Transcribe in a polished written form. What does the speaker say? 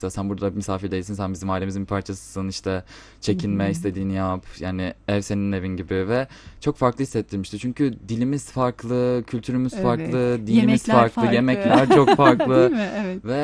Sen burada misafir değilsin, sen bizim ailemizin bir parçasısın, işte Hı çekinme, hı. istediğini yap. Yani ev senin evin gibi ve çok farklı hissettirmişti. Çünkü dilimiz farklı, kültürümüz Evet. farklı, dinimiz Yemekler farklı, farklı. yemekler çok Değil farklı mi? Evet. ve